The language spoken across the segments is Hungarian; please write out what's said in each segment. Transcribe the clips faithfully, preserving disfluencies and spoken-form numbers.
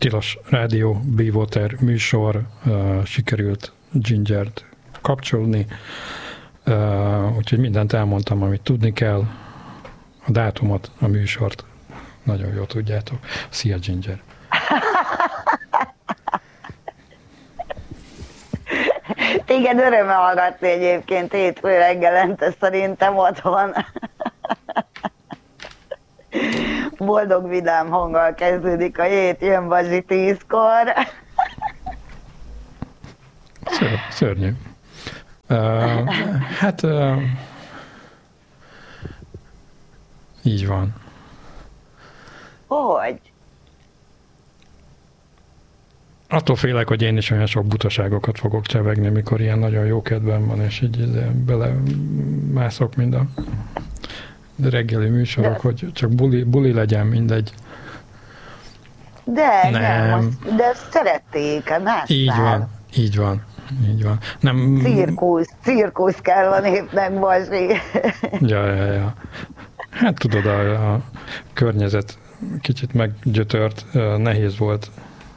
Tilos Rádió, Be-Water műsor, uh, sikerült Gingert kapcsolni, uh, úgyhogy mindent elmondtam, amit tudni kell, a dátumot, a műsort, nagyon jól tudjátok. Szia, Ginger! Téged öröme hallgatni egyébként hétfő reggelente szerintem otthon. Boldog, vidám hanggal kezdődik a hét, jön Bazsi tízkor. Ször, szörnyű. Uh, hát uh, így van. Hogy? Attól félek, hogy én is olyan sok butaságokat fogok csevegni, mikor ilyen nagyon jó kedvem van, és így bele mászok mind a reggeli műsorok, de, hogy csak buli, buli legyen, mindegy. De nem, nem azt, de ezt szerették, másszál. Így van, így van, így van. Nem, cirkusz, cirkusz kell a népnek, Bazsi. Ja, ja, ja. Hát tudod, a, a környezet kicsit meggyötört, nehéz volt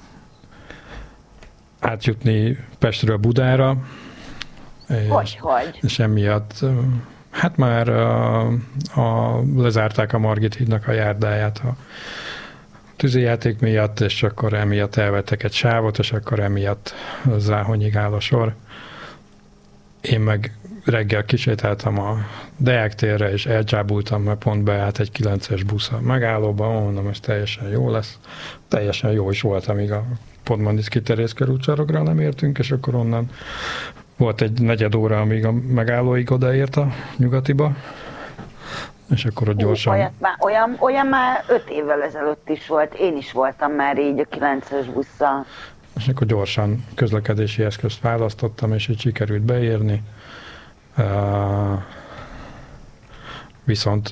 átjutni Pestről Budára. Hogy, hogy? És emiatt, hát már a, a, lezárták a Margit hídnak a járdáját a tűzijáték miatt, és akkor emiatt elvettek egy sávot, és akkor emiatt Záhonyig áll a sor. Én meg reggel kisétáltam a Deák térre, és elcsábultam, mert pont beállt egy kilences busz a megállóba, mondom, ez teljesen jó lesz. Teljesen jó is volt, amíg a Podmaniszki-Terész körútcsarnokra nem értünk, és akkor onnan volt egy negyed óra, amíg a megállóig odaért a Nyugatiba, és akkor ott gyorsan... Olyan már, olyan, olyan már öt évvel ezelőtt is volt, én is voltam már így a kilences busszal. És akkor gyorsan közlekedési eszközt választottam, és így sikerült beérni. Uh, viszont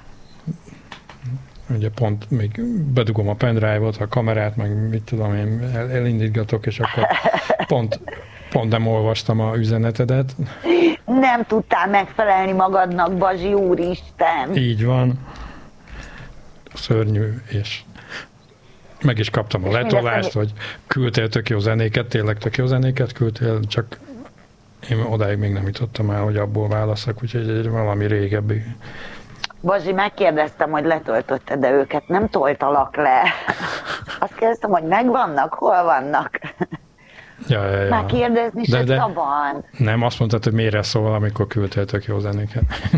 ugye pont még bedugom a pendrive-ot, a kamerát, meg mit tudom én, el, elindítgatok, és akkor pont, pont nem olvastam a üzenetedet. Nem tudtál megfelelni magadnak, Bazsi, úristen! Így van. Szörnyű, és meg is kaptam a letolást, hogy küldtél tök jó zenéket, tényleg tök jó zenéket küldtél, csak én odáig még nem jutottam el, hogy abból válaszok, úgyhogy egy valami régebbi. Bazsi, megkérdeztem, hogy letöltötted, de őket nem toltalak le. Azt kérdeztem, hogy megvannak, hol vannak. Ja, ja, ja. Már kérdezni de, se de szabad. Nem, azt mondtad, hogy mire szól, amikor küldtél tök jó zenéket.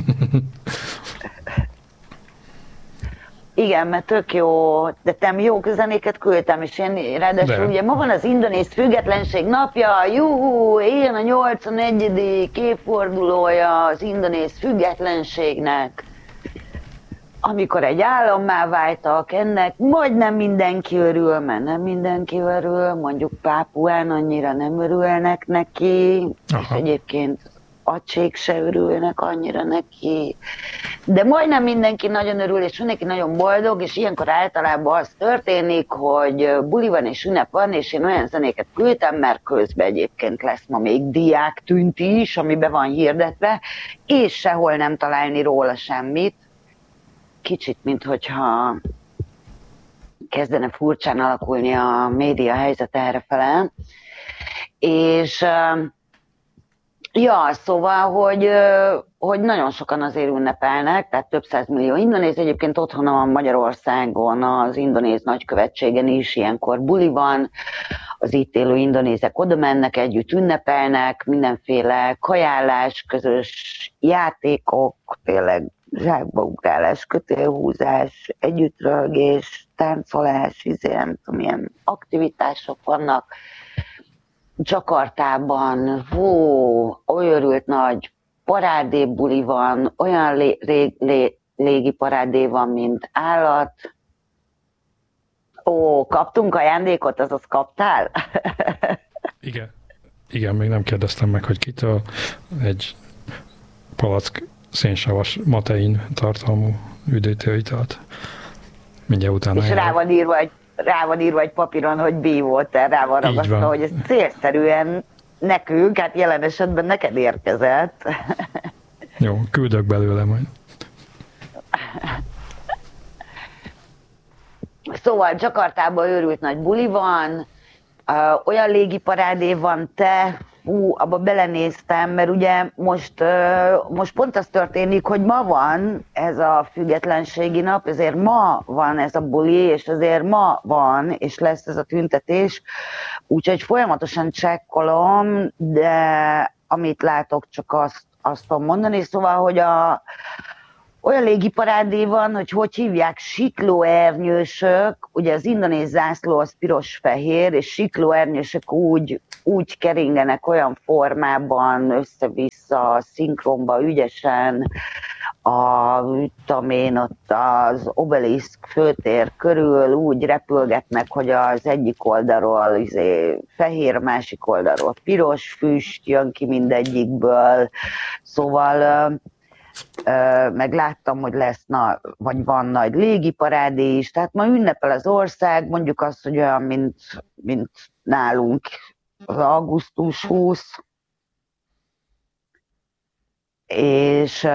Igen, mert tök jó, de te jó zenéket küldtem, és én ráadásul de. Ugye ma van az indonéz függetlenség napja, juhú, ilyen a nyolcvanegyedik évfordulója az indonéz függetlenségnek, amikor egy állammá váltak, ennek majdnem mindenki örül, mert nem mindenki örül, mondjuk Pápuán annyira nem örülnek neki, aha, és egyébként acsék se örülnek annyira neki, de majdnem mindenki nagyon örül, és mindenki nagyon boldog, és ilyenkor általában az történik, hogy buli van és ünnep van, és én olyan zenéket küldtem, mert közben egyébként lesz ma még diák tünti is, amiben van hirdetve, és sehol nem találni róla semmit. Kicsit, minthogyha kezdene furcsán alakulni a média helyzet errefele. És ja, szóval, hogy, hogy nagyon sokan azért ünnepelnek, tehát több százmillió indonéz, egyébként otthon van Magyarországon, az indonéz nagykövetségen is ilyenkor buli van, az itt élő indonézek oda mennek, együtt ünnepelnek, mindenféle kajálás, közös játékok, tényleg zsákba ugrálás, kötélhúzás, együttrölgés, táncolás, izé, nem tudom, milyen aktivitások vannak. Jakartában, hú, olyan örült nagy parádébuli van, olyan lé, lé, lé, légi parádé van, mint állat. Ó, kaptunk ajándékot, azaz kaptál? Igen. Igen, még nem kérdeztem meg, hogy kitől. Egy palack szénsavas matein tartalmú üdítőitalt. Mindjárt utána. És rá van írva egy rá van írva egy papíron, hogy Be-Water, rá van ragasztva, hogy ez célszerűen nekünk, hát jelen esetben neked érkezett. Jó, küldök belőle majd. Szóval Jakartában őrült nagy buli van, olyan légiparádé van, te, fú, abba belenéztem, mert ugye most, most pont az történik, hogy ma van ez a függetlenségi nap, ezért ma van ez a buli, és ezért ma van, és lesz ez a tüntetés, úgyhogy folyamatosan csekkolom, de amit látok, csak azt, azt tudom mondani, szóval, hogy a olyan légiparádé van, hogy hogy hívják, siklóernyősök, ugye az indonéz zászló az piros-fehér, és siklóernyősök úgy, úgy keringenek olyan formában, össze-vissza, szinkronba, ügyesen, a, tudom én, ott az obeliszk főtér körül úgy repülgetnek, hogy az egyik oldalról izé, fehér, másik oldalról piros füst jön ki mindegyikből, szóval... meg láttam, hogy lesz, na, vagy van nagy légiparádé is, tehát ma ünnepel az ország, mondjuk azt, hogy olyan, mint, mint nálunk az augusztus huszadika, és,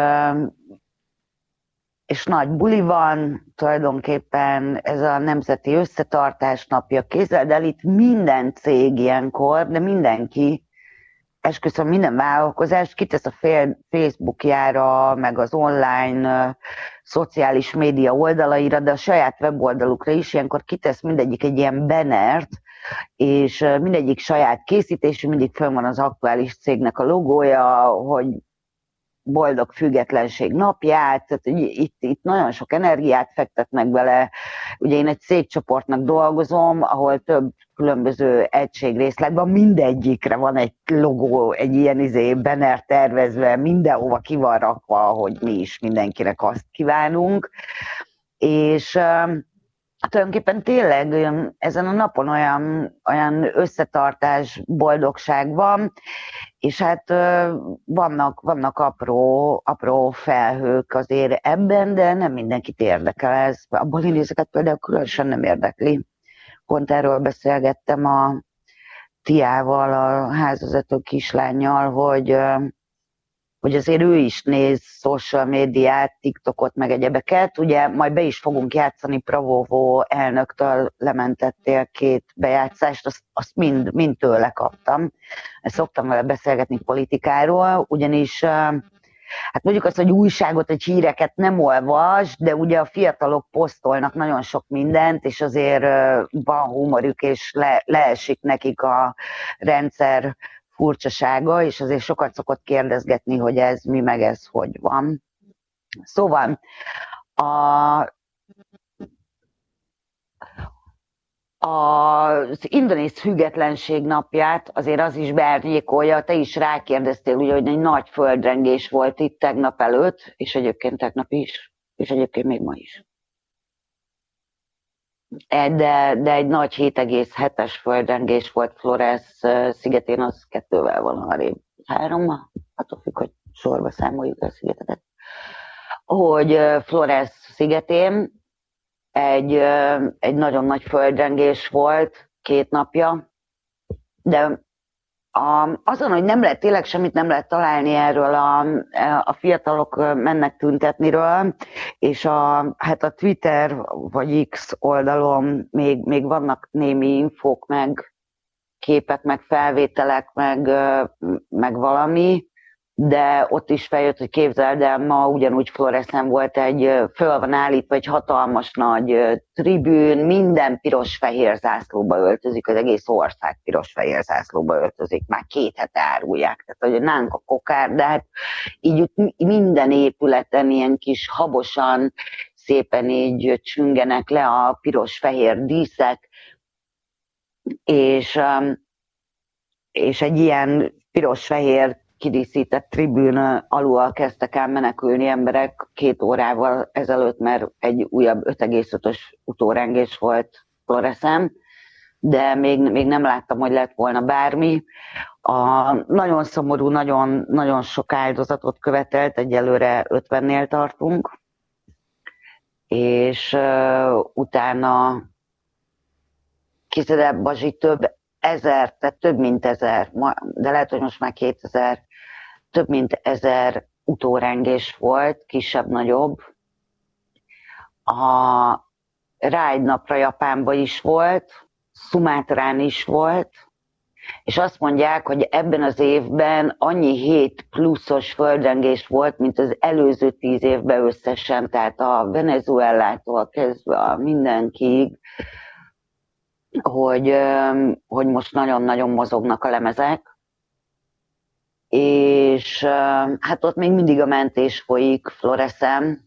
és nagy buli van, tulajdonképpen ez a Nemzeti Összetartás napja, képzeld el, itt minden cég ilyenkor, de mindenki, esküszöm, minden vállalkozás kitesz a Facebookjára, meg az online uh, szociális média oldalaira, de a saját weboldalukra is ilyenkor kitesz mindegyik egy ilyen bannert, és uh, mindegyik saját készítésű, mindig fönn van az aktuális cégnek a logója, hogy boldog függetlenség napját, tehát itt, itt nagyon sok energiát fektetnek bele. Ugye én egy cégcsoportnak dolgozom, ahol több különböző egységrészletben mindegyikre van egy logó, egy ilyen izé banner tervezve, mindenhova ki van rakva, hogy mi is mindenkinek azt kívánunk. És tulajdonképpen tényleg ezen a napon olyan, olyan összetartás, boldogság van, és hát vannak, vannak apró, apró felhők azért ebben, de nem mindenkit érdekel ez. A balinézeket például különösen nem érdekli. Pont erről beszélgettem a Tiával, a házvezető kislánnyal, hogy, hogy azért ő is néz social médiát, TikTokot, meg egyebeket. Ugye majd be is fogunk játszani, Pravovó elnöktől lementettél két bejátszást, azt, azt mind, mind tőle kaptam. Ezt szoktam vele beszélgetni politikáról, ugyanis hát mondjuk azt, hogy újságot, hogy híreket nem olvas, de ugye a fiatalok posztolnak nagyon sok mindent, és azért van humorük, és le, leesik nekik a rendszer furcsasága, és azért sokat szokott kérdezgetni, hogy ez mi, meg ez hogy van. Szóval a, az indonéz függetlenség napját azért az is beárnyékolja, te is rákérdeztél, ugye, hogy egy nagy földrengés volt itt tegnap előtt, és egyébként tegnap is, és egyébként még ma is. De, de egy nagy hét egész hetes földrengés volt Flores szigetén, az kettővel van arrébb. Hárommal? Attól függ, hogy sorba számoljuk a szigeteket. Hogy Flores szigetén egy, egy nagyon nagy földrengés volt két napja, de a, azon, hogy nem lehet, tényleg semmit nem lehet találni erről, a, a fiatalok mennek tüntetniről, és a, hát a Twitter vagy X oldalon még, még vannak némi infók, meg képek, meg felvételek, meg, meg valami, de ott is feljött, hogy képzeld el, ma ugyanúgy Floresen volt egy, föl van állítva egy hatalmas nagy tribűn, minden piros-fehér zászlóba öltözik, az egész ország piros-fehér zászlóba öltözik, már két hete árulják, tehát hogy nánk a kokár, de hát így minden épületen ilyen kis habosan, szépen így csüngenek le a piros-fehér díszek, és, és egy ilyen piros-fehér kidíszített tribűn alul kezdtek el menekülni emberek két órával ezelőtt, mert egy újabb öt egész ötös utórengés volt Floresen, de még, még nem láttam, hogy lett volna bármi. A nagyon szomorú, nagyon, nagyon sok áldozatot követelt, egyelőre ötvennél tartunk, és uh, utána Kizede Bazsi több ezer, tehát több mint ezer, de lehet, hogy most már kétezer, több mint ezer utórengés volt, kisebb-nagyobb. A, Ride napra Japánban is volt, Szumátrán is volt, és azt mondják, hogy ebben az évben annyi hét pluszos földrengés volt, mint az előző tíz évben összesen, tehát a Venezuelától kezdve a mindenkiig, hogy, hogy most nagyon-nagyon mozognak a lemezek, és hát ott még mindig a mentés folyik Floreszen,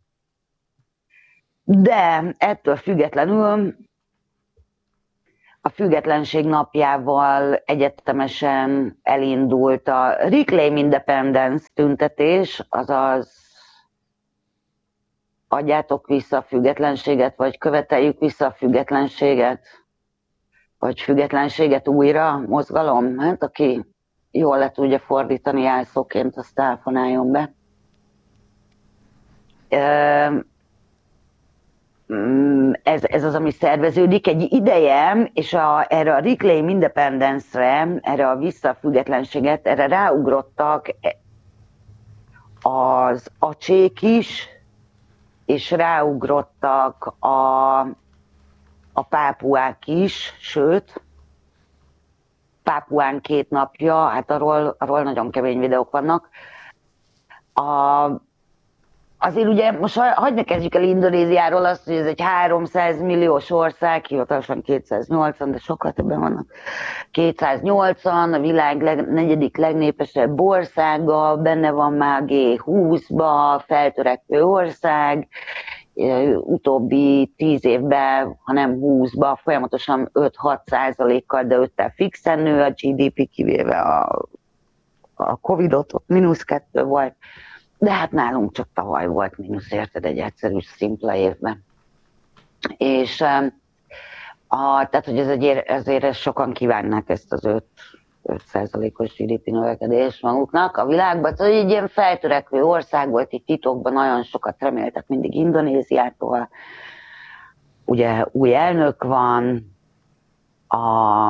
de ettől függetlenül a Függetlenség napjával egyetemesen elindult a Reclaim Independence tüntetés, azaz adjátok vissza a függetlenséget, vagy követeljük vissza a függetlenséget, vagy függetlenséget újra mozgalom. Hát aki jól le tudja fordítani jelszóként, azt telefonáljon be. Ez, ez az, ami szerveződik egy ideje, és a, erre a Reclaim Independence-re, erre a vissza a függetlenséget, erre ráugrottak az acsék is, és ráugrottak a, a pápuák is, sőt, Pápuán két napja, hát arról, arról nagyon kemény videók vannak. A, azért ugye, most hagyd ne kezdjük el Indonéziáról azt, hogy ez egy háromszáz milliós ország, hivatalosan kétszáznyolcvan, de sokkal többen vannak. kétszáznyolcvan, a világ leg, negyedik legnépesebb országa, benne van már a gé húszba, feltörekvő ország, utóbbi tíz évben, ha nem húszba, folyamatosan öt-hat százalékkal, de öttel fixen nő a gé dé pé, kivéve a, a Covidot, ott mínusz kettő volt. De hát nálunk csak tavaly volt mínusz, érted, egy egyszerű, szimpla évben. És a, tehát, hogy ez egy, ezért sokan kívánnák ezt az öt százalékos gé dé pé növekedést maguknak a világban. Tehát egy ilyen feltörekvő ország volt, itt titokban nagyon sokat reméltek mindig Indonéziától. Ugye új elnök van, a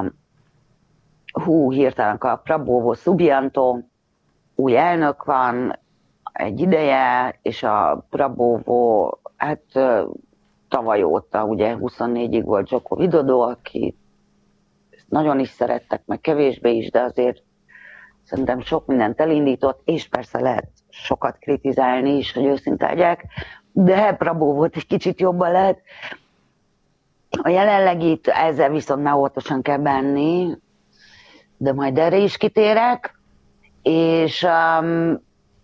hú, hirtelen a Prabowo Subianto, új elnök van, egy ideje, és a Prabowo, hát tavaly óta, ugye huszonnégyig volt Joko Widodo, aki nagyon is szerettek, meg kevésbé is, de azért szerintem sok mindent elindított, és persze lehet sokat kritizálni is, hogy őszinte legyek, de Prabowót egy kicsit jobban lehet. A jelenlegit ezzel viszont már óvatosan kell benni, de majd erre is kitérek, és um,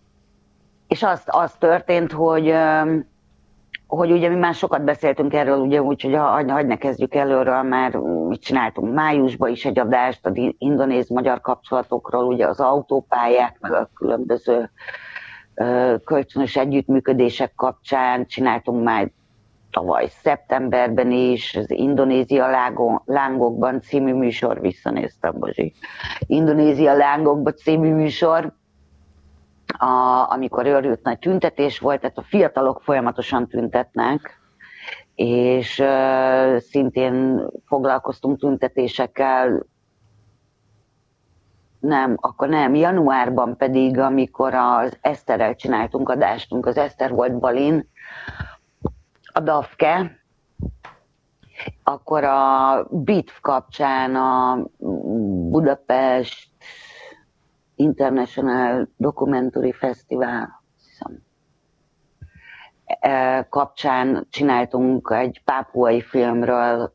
És az, az történt, hogy, hogy ugye mi már sokat beszéltünk erről, ugye úgy, hogy hagyj ne kezdjük előről, mert mit csináltunk májusban is egy adást az indonéz-magyar kapcsolatokról, ugye az autópályák, meg a különböző kölcsönös együttműködések kapcsán csináltunk már tavaly szeptemberben is, az Indonézia lágon, lángokban című műsor, visszanéztem, Bozsi, Indonézia lángokban című műsor, A, amikor őrült nagy tüntetés volt, tehát a fiatalok folyamatosan tüntetnek, és uh, szintén foglalkoztunk tüntetésekkel, nem, akkor nem, januárban pedig, amikor az Eszterrel csináltunk adástunk, az Eszter volt Balin, a Dafke, akkor a bé i té ef kapcsán a Budapest International Documentary Festival kapcsán csináltunk egy pápuai filmről,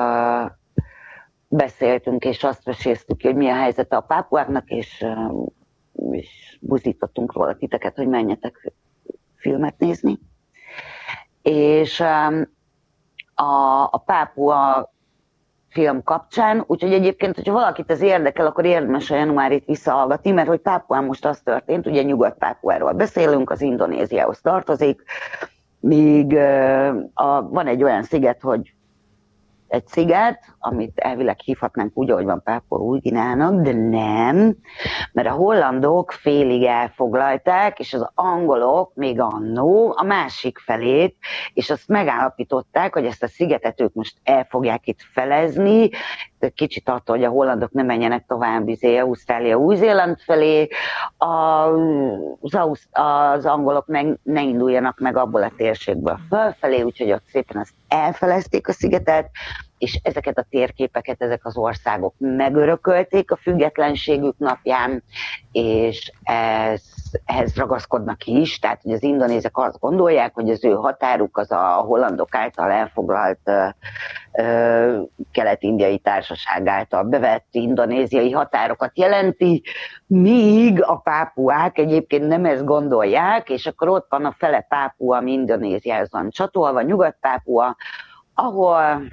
beszéltünk, és azt meséztük, hogy mi a helyzete a pápuáknak, és, és buzdítottunk róla titeket, hogy menjetek filmet nézni. És a, a pápua film kapcsán, úgyhogy egyébként, hogyha valakit ez érdekel, akkor érdemes a januárit visszahallgatni, mert hogy Pápuán most az történt, ugye Nyugat-Pápuáról beszélünk, az Indonéziához tartozik, míg a, van egy olyan sziget, hogy egy sziget, amit elvileg hívhatnánk úgy, ahogy van Pápua Új-Guineának, de nem, mert a hollandok félig elfoglalták, és az angolok még annó a másik felét, és azt megállapították, hogy ezt a szigetet ők most el fogják itt felezni, kicsit attól, hogy a hollandok ne menjenek tovább Ausztrália, Új-Zéland felé, az, az angolok ne, ne induljanak meg abból a térségből fölfelé, úgyhogy ott szépen ezt elfelezték a szigetet, és ezeket a térképeket ezek az országok megörökölték a függetlenségük napján, és ez, ehhez ragaszkodnak is, tehát hogy az indonézek azt gondolják, hogy az ő határuk az a hollandok által elfoglalt ö, ö, kelet-indiai társaság által bevett indonéziai határokat jelenti, míg a pápuák egyébként nem ezt gondolják, és akkor ott van a fele Pápua, ami Indonéziához van csatolva, Nyugat-Pápua, ahol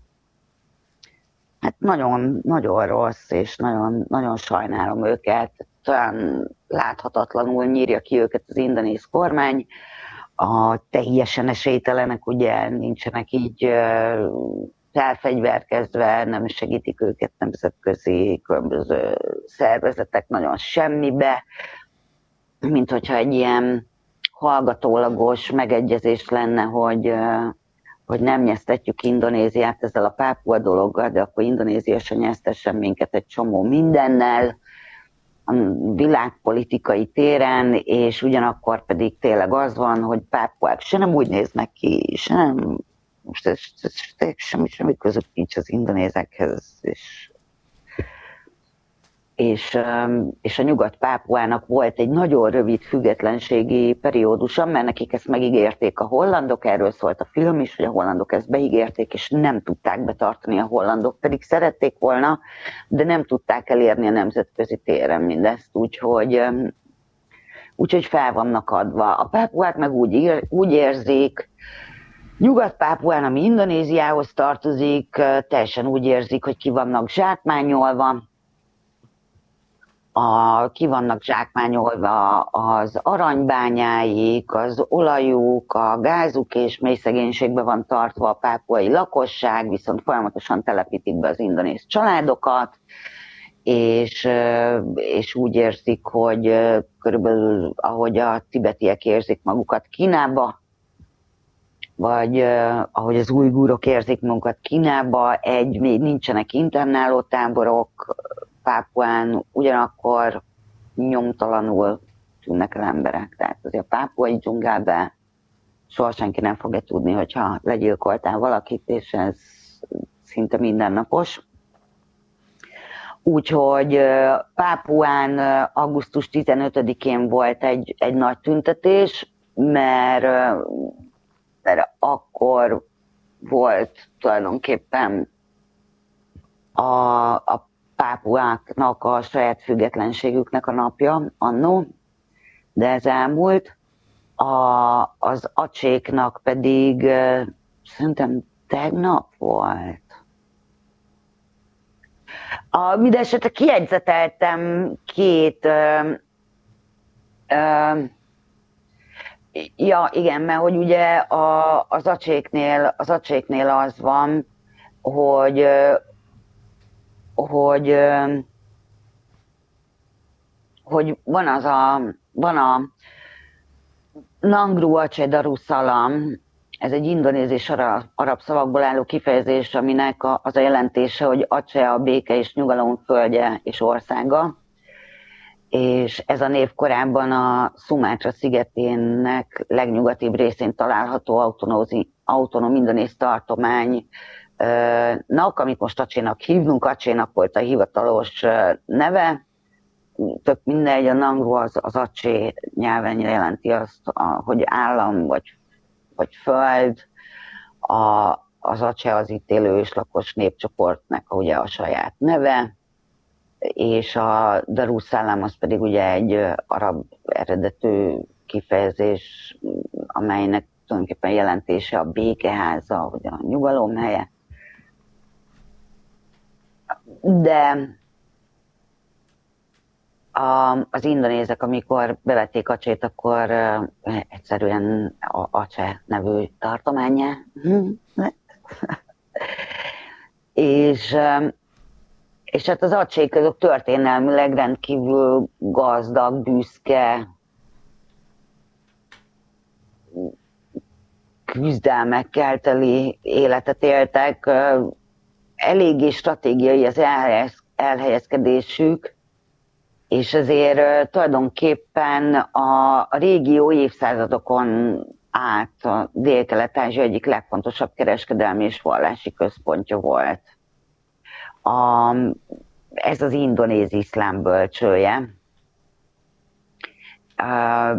hát nagyon, nagyon rossz, és nagyon, nagyon sajnálom őket, olyan láthatatlanul nyírja ki őket az indonéz kormány, a teljesen esélytelenek, ugye nincsenek így felfegyverkezve, nem segítik őket nemzetközi különböző szervezetek nagyon semmibe, mint hogyha egy ilyen hallgatólagos megegyezés lenne, hogy hogy nem nyeztetjük Indonéziát ezzel a Pápua dologgal, de akkor Indonézia se nyeztessen minket egy csomó mindennel a világpolitikai téren, és ugyanakkor pedig tényleg az van, hogy pápuák se nem úgy néznek ki, se nem, most ez, ez, ez semmi, semmi közük nincs az indonézekhez, és És, és a Nyugat-Pápuának volt egy nagyon rövid függetlenségi periódusa, mert nekik ezt megígérték a hollandok, erről szólt a film is, hogy a hollandok ezt beígérték, és nem tudták betartani a hollandok, pedig szerették volna, de nem tudták elérni a nemzetközi téren mindezt, úgyhogy, úgyhogy fel vannak adva. A pápuák meg úgy, ér, úgy érzik, Nyugat-Pápuán, ami Indonéziához tartozik, teljesen úgy érzik, hogy ki vannak zsákmányolva, A, ki vannak zsákmányolva az aranybányáik, az olajuk, a gázuk, és mély szegénységben van tartva a pápuai lakosság, viszont folyamatosan telepítik be az indonéz családokat, és, és úgy érzik, hogy körülbelül ahogy a tibetiek érzik magukat Kínába, vagy ahogy az ujgurok érzik magukat Kínába, egy, még nincsenek internáló táborok Pápuán, ugyanakkor nyomtalanul tűnnek el emberek. Tehát azért a pápuai dzsungelben soha senki nem fogja tudni, hogyha legyilkoltál valakit, és ez szinte mindennapos. Úgyhogy Pápuán augusztus tizenötödikén volt egy, egy nagy tüntetés, mert, mert akkor volt tulajdonképpen a, a pápuáknak a saját függetlenségüknek a napja annó, de ez elmúlt. A, az acséknak pedig szerintem tegnap volt. A, mindenesetre kijegyzeteltem két ö, ö, ja, igen, mert hogy ugye a, az acséknél, az acséknél az van, hogy hogy, hogy van az a, van a Nangru Aceh Darussalam, ez egy indonéz és arab szavakból álló kifejezés, aminek az a jelentése, hogy Aceh a béke és nyugalom földje és országa, és ez a név korábban a Szumátra szigetének legnyugatibb részén található autonóm indonéz tartomány, nak, amit most Acénak hívnunk, Acénak volt a hivatalos neve, tök mindegy, a Nangru az, az Acé nyelven jelenti azt, hogy állam vagy, vagy föld, a, az Aceh az itt élő őslakos népcsoportnak ugye a saját neve, és a Darussalam az pedig ugye egy arab eredetű kifejezés, amelynek tulajdonképpen jelentése a békeháza, vagy a nyugalom helye. De a, az indonézek, amikor bevették Acét, akkor uh, egyszerűen a Aceh nevű tartományá. és, uh, és hát az acsék azok történelmileg rendkívül gazdag, büszke, küzdelmekkel teli életet éltek, uh, eléggé stratégiai az elhelyez, elhelyezkedésük, és azért uh, tulajdonképpen a, a régió évszázadokon át a Dél-Kelet-Ázsia egyik legfontosabb kereskedelmi és vallási központja volt. A, ez az indonéz iszlám bölcsője. Uh,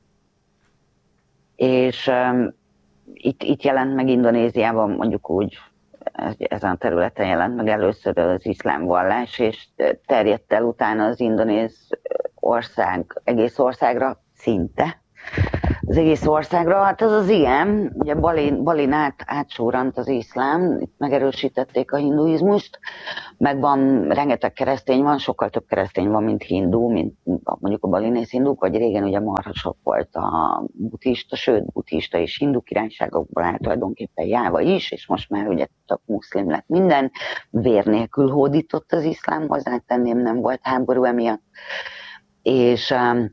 és um, itt, itt jelent meg Indonéziában, mondjuk úgy, ezen a területen jelent meg először az iszlám vallás, és terjedt el utána az indonéz ország, egész országra szinte. Az egész országra, hát ez az ilyen, ugye Balin, Balin át, átsúrant az iszlám, itt megerősítették a hinduizmust, meg van, rengeteg keresztény van, sokkal több keresztény van, mint hindu, mint mondjuk a balinész hinduk, vagy régen ugye marha sok volt a buddhista, sőt, buddhista és hindu királyságokból állt tulajdonképpen Jáva is, és most már ugye tök muszlim lett minden, vér nélkül hódított az iszlám, hozzátenném, nem volt háború emiatt. És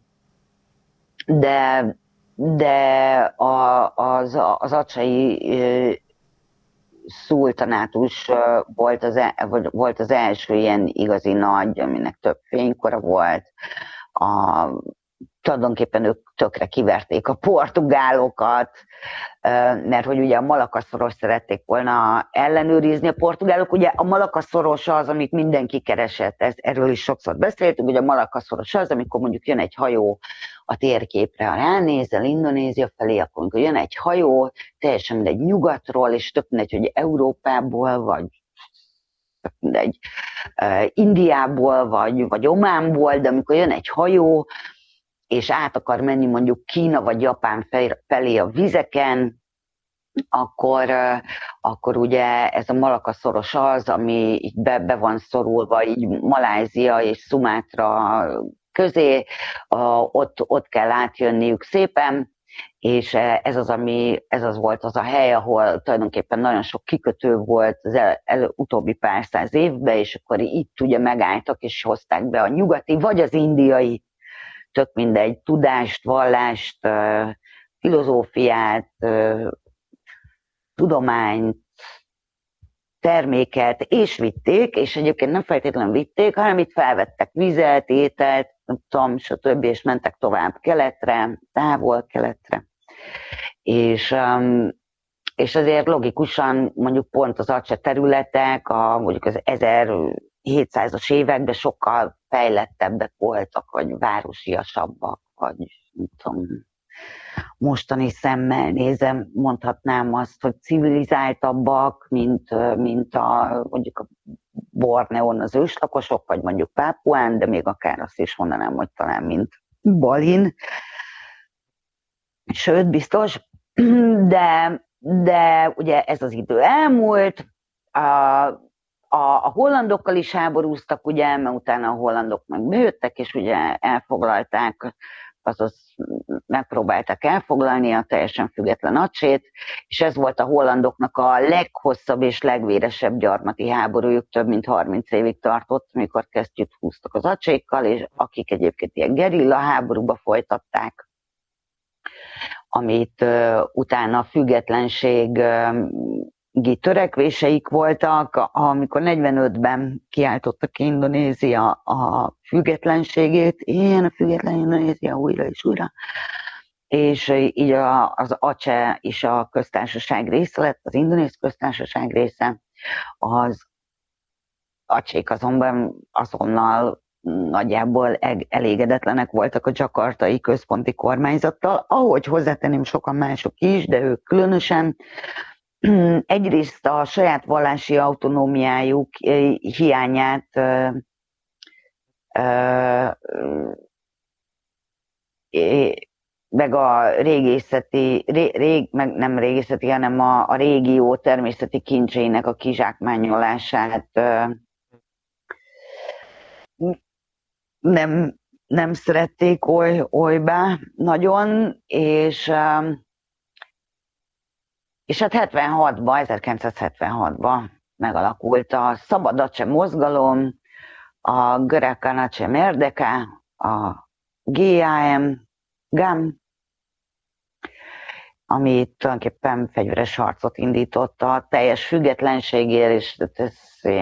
de de a, az, az acsai e, szultanátus volt az, el, volt az első ilyen igazi nagy, aminek több fénykora volt. A, tulajdonképpen ők tökre kiverték a portugálokat, mert hogy ugye a Malakaszoros szerették volna ellenőrizni. A portugálok, ugye a Malakaszoros az, amit mindenki keresett, ezt, erről is sokszor beszéltünk, hogy a Malakaszoros az, amikor mondjuk jön egy hajó a térképre, ha ránézel Indonézia felé, akkor amikor jön egy hajó, teljesen mindegy nyugatról, és tök mindegy, hogy Európából, vagy tök mindegy Indiából, vagy, vagy Ománból, de amikor jön egy hajó, és át akar menni mondjuk Kína vagy Japán felé a vizeken, akkor, akkor ugye ez a Malakaszoros az, ami így be, be van szorulva, így Malázia és Szumátra közé, ott, ott kell átjönniük szépen, és ez az, ami, ez az volt az a hely, ahol tulajdonképpen nagyon sok kikötő volt az el, el, utóbbi pár száz évben, és akkor itt ugye megálltak, és hozták be a nyugati, vagy az indiai, tök mindegy, tudást, vallást, filozófiát, tudományt, terméket, és vitték, és egyébként nem feltétlenül vitték, hanem itt felvettek vizet, ételt, nem tudom, stb., és mentek tovább keletre, távol-keletre. És, és azért logikusan mondjuk pont az acse területek, a, mondjuk az ezerhétszázas években sokkal fejlettebbek voltak, vagy városiasabbak, vagy nem tudom, mostani szemmel nézem, mondhatnám azt, hogy civilizáltabbak, mint, mint a, mondjuk a Borneón az őslakosok, vagy mondjuk Pápuán, de még akár azt is mondanám, hogy talán mint Balin. Sőt, biztos, de, de ugye ez az idő elmúlt, a, a, a hollandokkal is háborúztak, ugye, mert utána a hollandok meg bejöttek, és ugye elfoglalták, azaz megpróbálták elfoglalni a teljesen független Acsét, és ez volt a hollandoknak a leghosszabb és legvéresebb gyarmati háborújuk, több mint harminc évig tartott, amikor kesztyűt húztak az acsékkal, és akik egyébként ilyen gerilla háborúba folytatták, amit uh, utána függetlenség uh, törekvéseik voltak, amikor negyvenötben kiáltotta ki Indonézia a függetlenségét, ilyen a független Indonézia újra és újra, és így az Aceh is a köztársaság része lett, az indonéz köztársaság része, az Acsék azonban azonnal nagyjából elégedetlenek voltak a dzsakartai központi kormányzattal, ahogy hozzátenném sokan mások is, de ők különösen. Egyrészt a saját vallási autonómiájuk hiányát meg a régészeti, rég, meg nem régészeti, hanem a, a régió természeti kincsének a kizsákmányolását nem, nem szerették oly, olybá nagyon, és És hát hetvenhatban, ezerkilencszázhetvenhatban megalakult a Szabad Aceh mozgalom, a Gerakan Aceh Merdeka, a gé á em, gám, ami tulajdonképpen fegyveres harcot indított a teljes függetlenségért, és ez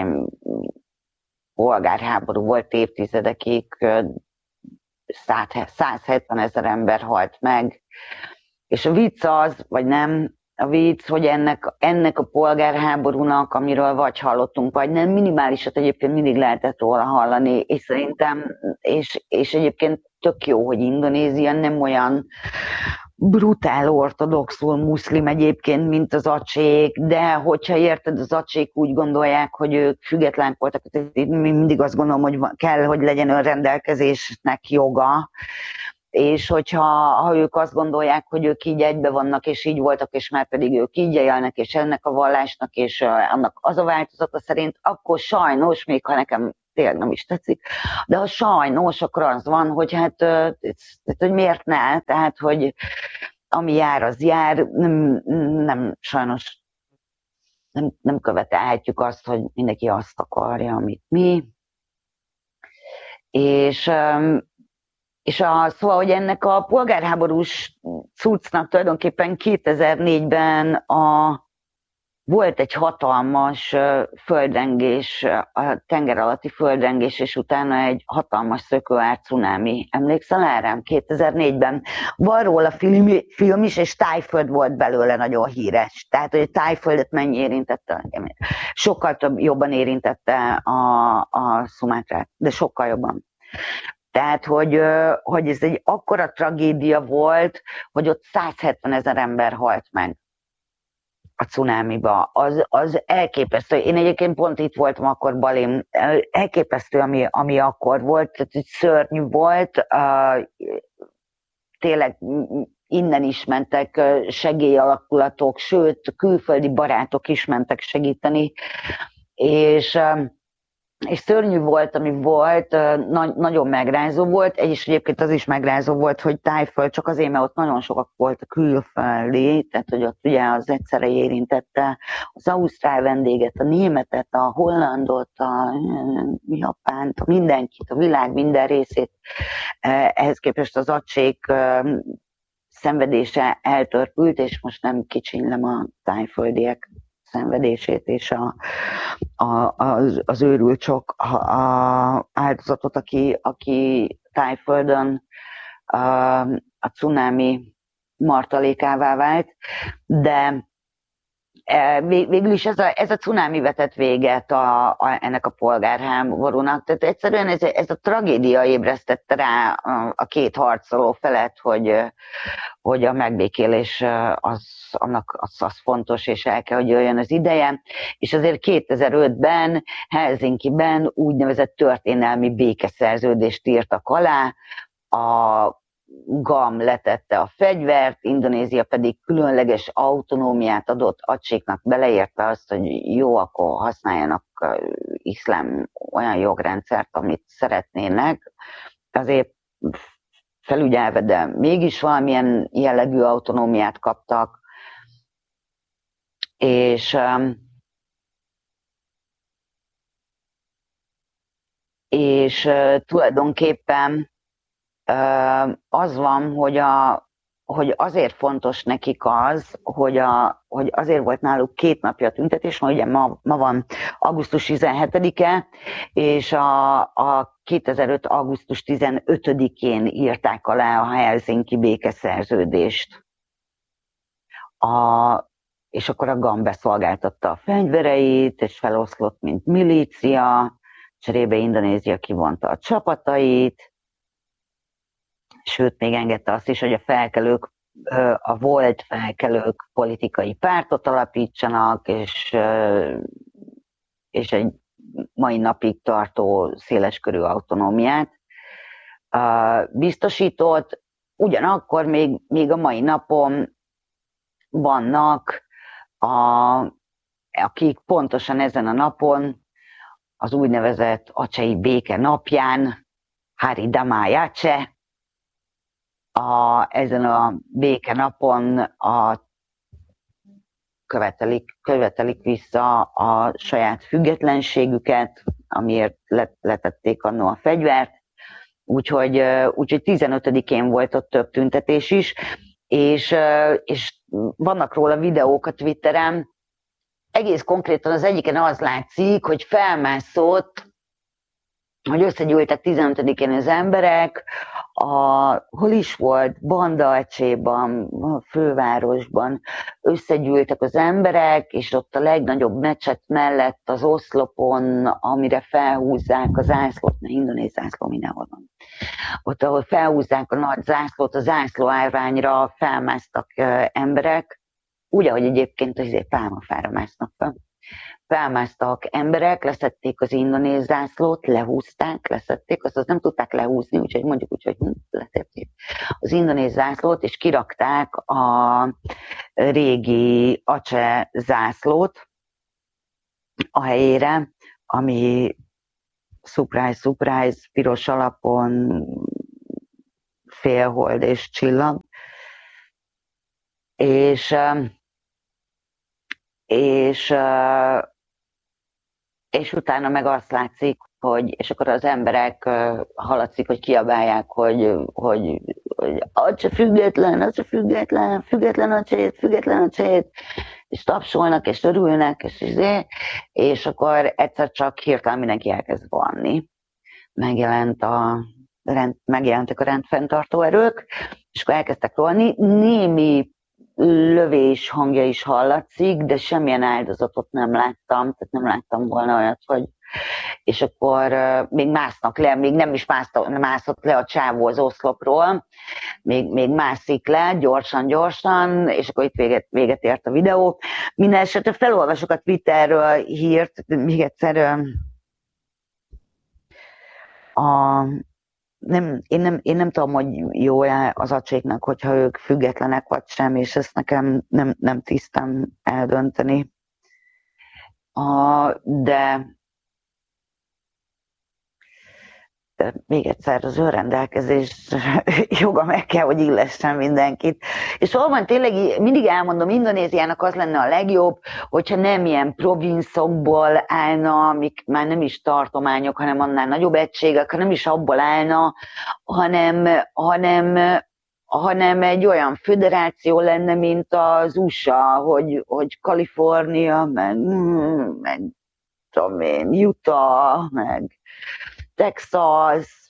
polgárháború volt évtizedekig, száz hetven ezer ember halt meg, És a vicc az, vagy nem, a vicc, hogy ennek, ennek a polgárháborúnak, amiről vagy hallottunk, vagy nem, minimálisat egyébként mindig lehetett róla hallani, és szerintem, és, és egyébként tök jó, hogy Indonézia nem olyan brutál ortodoxul muszlim egyébként, mint az acsék, de hogyha érted, az acsék úgy gondolják, hogy ők függetlenek voltak, mindig azt gondolom, hogy kell, hogy legyen önrendelkezésnek joga, és hogyha ha ők azt gondolják, hogy ők így egybe vannak, és így voltak, és már pedig ők így élnek, és ennek a vallásnak, és annak az a változata szerint, akkor sajnos, még ha nekem tényleg nem is tetszik, de ha sajnos, akkor az van, hogy hát, hogy miért ne, tehát, hogy ami jár, az jár, nem, nem sajnos nem, nem követelhetjük azt, hogy mindenki azt akarja, amit mi. És És a, szóval, hogy ennek a polgárháborús cuccnak tulajdonképpen kétezer-négyben a, volt egy hatalmas földrengés, a tenger alatti földrengés, és utána egy hatalmas szökőár cunami. Emlékszel erre? kétezer-négyben van róla film, film is, és Tájföld volt belőle nagyon híres. Tehát, hogy a Tájföldet mennyi érintette? Sokkal több, jobban érintette a, a Szumátrát, de sokkal jobban. Tehát, hogy, hogy ez egy akkora tragédia volt, hogy ott száz hetven ezer ember halt meg a cunámiba. Az, az elképesztő. Én egyébként pont itt voltam akkor Balin. Elképesztő, ami, ami akkor volt. Tehát szörnyű volt. Tényleg innen is mentek segélyalakulatok, sőt, külföldi barátok is mentek segíteni. És... és szörnyű volt, ami volt, na- nagyon megrázó volt, és egyébként az is megrázó volt, hogy Tájföld csak azért, mert ott nagyon sokak volt a külföldi, tehát hogy ott ugye az egyszerre érintette az ausztrál vendéget, a németet, a hollandot, a japánt, a mindenkit, a világ minden részét. Ehhez képest az acsék szenvedése eltörpült, és most nem kicsinylem a tájföldiek szenvedését és a, a, az, az őrült sok a, a áldozatot, aki, aki Tájföldön a, a cunami martalékává vált, de végül is ez a, ez a cunami vetett véget a, a, ennek a polgárháborúnak. Tehát egyszerűen ez, ez a tragédia ébresztette rá a, a két harcoló felett, hogy, hogy a megbékélés az, annak az, az fontos, és el kell, hogy jöjjön az ideje. És azért kétezer-ötben Helsinkiben úgynevezett történelmi békeszerződést írtak alá, a GAM letette a fegyvert, Indonézia pedig különleges autonómiát adott acséknak, beleérte azt, hogy jó, akkor használjanak iszlám olyan jogrendszert, amit szeretnének. Azért felügyelve, de mégis valamilyen jellegű autonómiát kaptak. És, és tulajdonképpen az van, hogy, a, hogy azért fontos nekik az, hogy, a, hogy azért volt náluk két napja a tüntetés, mert ugye ma, ma van augusztus tizenhetedike, és a, a kétezer-öt. augusztus tizenötödikén írták alá a Helsinki békeszerződést. A, és akkor a GAM beszolgáltatta a fegyvereit, és feloszlott, mint milícia, cserébe Indonézia kivonta a csapatait, sőt, még engedte azt is, hogy a felkelők, a volt felkelők politikai pártot alapítsanak, és, és egy mai napig tartó széleskörű autonómiát biztosított. Ugyanakkor még, még a mai napon vannak, a, akik pontosan ezen a napon, az úgynevezett acsei béke napján, Hari Damai Aceh, A, ezen a békenapon a, követelik, követelik vissza a saját függetlenségüket, amiért let, letették annó a fegyvert. Úgyhogy, úgyhogy tizenötödikén volt ott több tüntetés is, és, és vannak róla videók a Twitteren. Egész konkrétan az egyiken az látszik, hogy felmászott, hogy összegyűltek tizenötödikén az emberek, a, hol is volt, Banda Acéban, a fővárosban összegyűltek az emberek, és ott a legnagyobb mecset mellett az oszlopon, amire felhúzzák a zászlót, mert indonéz zászló mindenhol van. Ott, ahol felhúzzák a nagy zászlót, a zászló árványra felmásztak emberek, úgy, ahogy egyébként azért pálmafára másznak fel. Felmásztak emberek, leszették az indonéz zászlót, lehúzták, leszették, azt, azt nem tudták lehúzni, úgyhogy mondjuk úgy, hogy letették az indonéz zászlót, és kirakták a régi Aceh zászlót a helyére, ami surprise, surprise, piros alapon félhold és csillag. És, és, és utána meg azt látszik, hogy, és akkor az emberek hallatszik, hogy kiabálják, hogy, hogy, hogy Aceh független, Aceh független, független Aceh, független Aceh, és tapsolnak, és örülnek, és, és, és akkor egyszer csak hirtelen mindenki elkezd vanni. Megjelent a, rend, megjelentek a rendfenntartó erők, és akkor elkezdtek rohanni. Némi lövés hangja is hallatszik, de semmilyen áldozatot nem láttam, tehát nem láttam volna olyat, hogy és akkor uh, még másznak le, még nem is mászta, mászott le a csávó az oszlopról, még, még mászik le, gyorsan, gyorsan, és akkor itt véget, véget ért a videó. Minden esetre felolvasok a Twitterről hírt, még egyszer uh, a Nem, én, nem, én nem tudom, hogy jó-e az acéknak, hogyha ők függetlenek vagy sem, és ezt nekem nem, nem tisztem eldönteni. A, de, de még egyszer az önrendelkezés joga meg kell, hogy illessen mindenkit. És valóban tényleg mindig elmondom, Indonéziának az lenne a legjobb, hogyha nem ilyen provinszokból állna, amik már nem is tartományok, hanem annál nagyobb egységek, hanem is abból állna, hanem, hanem, hanem egy olyan föderáció lenne, mint az u es á, hogy, hogy Kalifornia, meg, meg tudom én, Utah, meg Texas,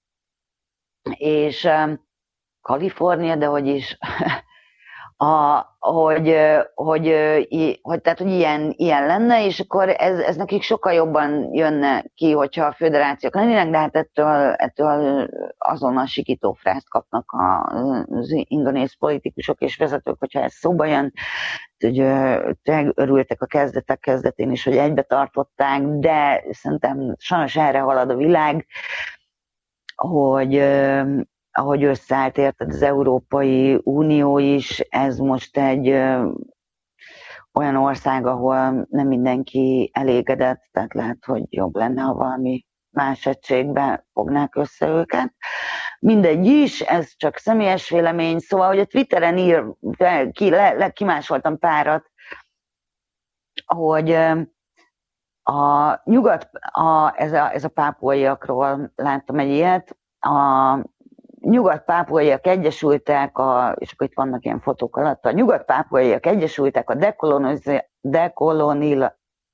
és um, Kalifornia, de hogy is, a, hogy, hogy, hogy, hogy, tehát, hogy ilyen, ilyen lenne, és akkor ez, ez nekik sokkal jobban jönne ki, hogyha a föderációk lennének, de hát ettől, ettől azonnal sikítófrászt kapnak az indonéz politikusok és vezetők, hogyha ez szóba jön. Hogy örültek a kezdetek kezdetén is, hogy egybe tartották, de szerintem sajnos erre halad a világ, hogy ahogy összeállt érted az Európai Unió is, ez most egy olyan ország, ahol nem mindenki elégedett, tehát lehet, hogy jobb lenne, ha valami más egységbe fognák össze őket. Mindegy is, ez csak személyes vélemény, szóval, hogy a Twitteren ír, ki, le, le, kimásoltam párat, hogy a nyugat, a, ez, a, ez a pápuaiakról láttam egy ilyet, a nyugat-pápuaiak egyesültek, a, és akkor itt vannak ilyen fotók alatt, a nyugat-pápuaiak egyesültek a dekolonil,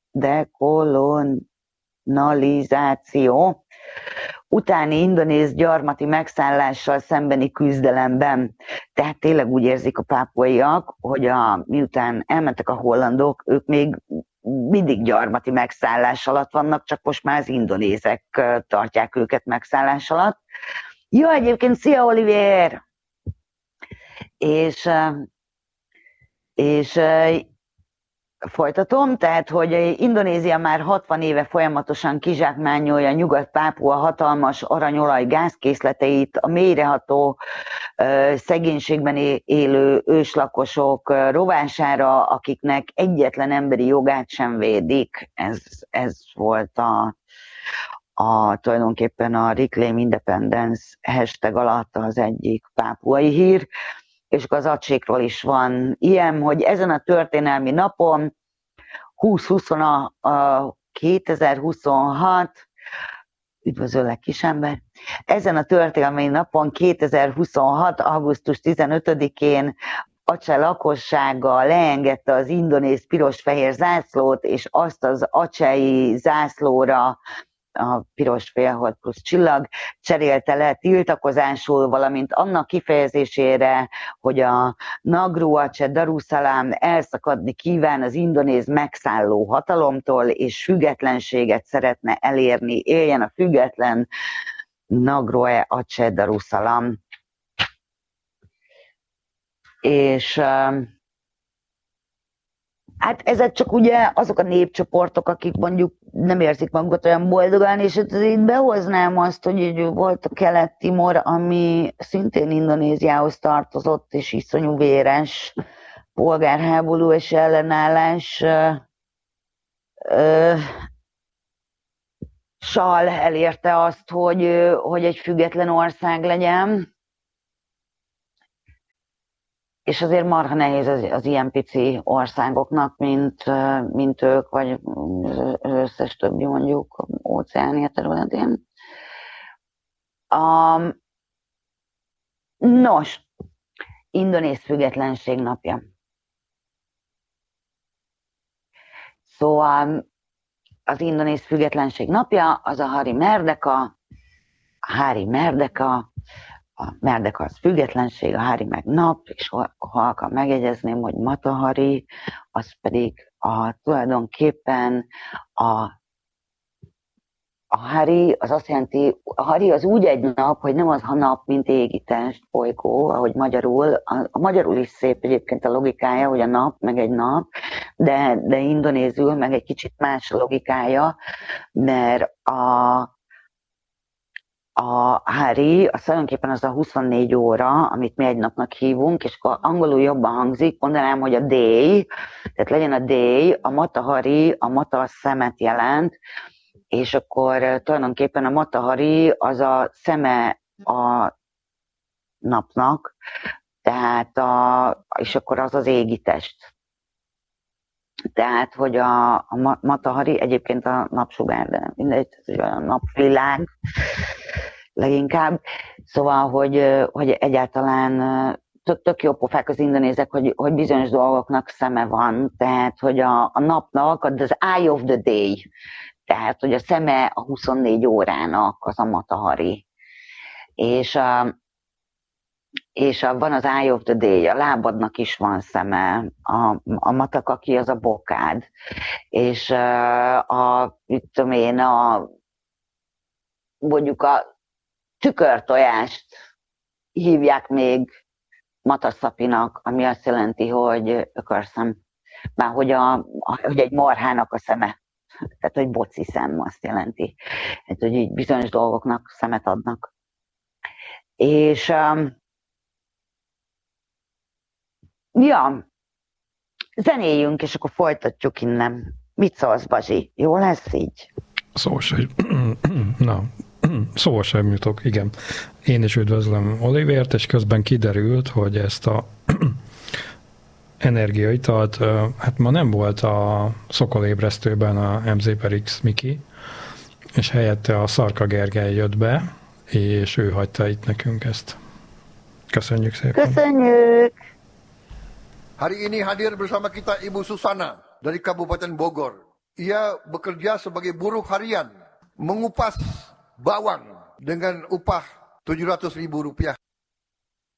dekolonizáció utáni indonéz gyarmati megszállással szembeni küzdelemben. Tehát tényleg úgy érzik a pápuaiak, hogy a, miután elmentek a hollandok, ők még mindig gyarmati megszállás alatt vannak, csak most már az indonézek tartják őket megszállás alatt. Jó, egyébként, szia Oliver! És, és folytatom, tehát, hogy Indonézia már hatvan éve folyamatosan kizsákmányolja Nyugat-Pápua hatalmas aranyolaj gázkészleteit, a mélyreható szegénységben élő őslakosok rovására, akiknek egyetlen emberi jogát sem védik. Ez, ez volt a, a, tulajdonképpen a Reclaim Independence hashtag alatt az egyik pápuai hír, és az acsékról is van ilyen, hogy ezen a történelmi napon húsz-húsz a, a kétezer-huszonhat, üdvözöllek kisember, ezen a történelmi napon kétezer-huszonhat. augusztus tizenötödikén Aceh lakossága leengedte az indonéz piros-fehér zászlót, és azt az acei zászlóra a piros félhold plusz csillag cserélte le tiltakozásul, valamint annak kifejezésére, hogy a Nagru Aceh Darussalam elszakadni kíván az indonéz megszálló hatalomtól, és függetlenséget szeretne elérni. Éljen a független Nagru Aceh Darussalam. És hát ezek csak ugye azok a népcsoportok, akik mondjuk nem érzik magukat olyan boldogan, és itt behoznám azt, hogy így volt a Kelet-Timor, ami szintén Indonéziához tartozott, és iszonyú véres polgárháború és ellenállás ö, ö, sal elérte azt, hogy, hogy egy független ország legyen. És azért marha nehéz az, az ilyen pici országoknak, mint, mint ők, vagy az összes többi mondjuk óceánia területén. Um, nos, Indonéz függetlenség napja. Szóval az Indonéz függetlenség napja az a Hari Merdeka, a Hari Merdeka, a Merdeka az függetlenség, a Hari meg nap, és ha halkan megjegyezném, hogy Matahari, az pedig a, tulajdonképpen a, a Hari, az azt jelenti, a Hari az úgy egy nap, hogy nem az a nap, mint égitest, bolygó, ahogy magyarul, a, a magyarul is szép egyébként a logikája, hogy a nap, meg egy nap, de, de indonézül meg egy kicsit más a logikája, mert a A Hari, az tulajdonképpen az a huszonnégy óra, amit mi egy napnak hívunk, és akkor angolul jobban hangzik, mondanám, hogy a day, tehát legyen a day, a Matahari, a mata a szemet jelent, és akkor tulajdonképpen a Matahari az a szeme a napnak, tehát a, és akkor az az égi test. Tehát, hogy a, a Matahari egyébként a napsugár, de mindegy, a napvilág leginkább. Szóval, hogy, hogy egyáltalán tök, tök jó pofák az indonézek, hogy, hogy bizonyos dolgoknak szeme van, tehát, hogy a, a napnak az eye of the day, tehát, hogy a szeme a huszonnégy órának az a Matahari. És a és a, van az eye of the day, a lábadnak is van szeme, a, a matakaki az a bokád, és a, mit tudom én, a, mondjuk a tükörtojást hívják még mataszapinak, ami azt jelenti, hogy ökörszem, már hogy, a, a, hogy egy marhának a szeme, tehát hogy boci szem azt jelenti, tehát hogy így bizonyos dolgoknak szemet adnak. És ja, zenéljünk, és akkor folytatjuk innen. Mit szólsz, Bazsi? Jó lesz így? Szó sem. Na, szó sem jutok, igen. Én is üdvözlöm Olivért, és közben kiderült, hogy ezt a energiaitalt, hát ma nem volt a Szokolébresztőben a em zé per iksz Miki, és helyette a Szarka Gergely jött be, és ő hagyta itt nekünk ezt. Köszönjük szépen. Köszönjük! Hari ini hadir bersama kita Ibu Susana dari Kabupaten Bogor. Ia bekerja sebagai buruh harian, mengupas bawang dengan upah tujuh ratus ribu rupiah